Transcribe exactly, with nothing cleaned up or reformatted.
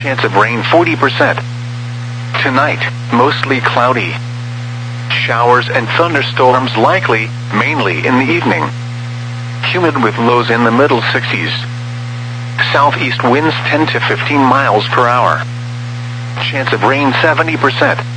Chance of rain forty percent. Tonight, mostly cloudy. Showers and thunderstorms likely, mainly in the evening. Humid with lows in the middle sixties. Southeast winds ten to fifteen miles per hour. Chance of rain seventy percent.